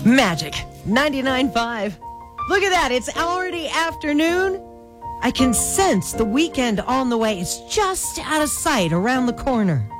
Magic 99.5. Look at that. It's already afternoon. I can sense the weekend on the way. It's just out of sight around the corner.